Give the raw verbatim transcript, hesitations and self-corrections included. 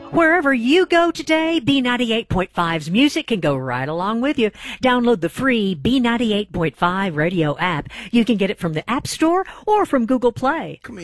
Wherever you go today, B ninety-eight point five's music can go right along with you. Download the free B ninety-eight point five radio app. You can get it from the App Store or from Google Play. Come here.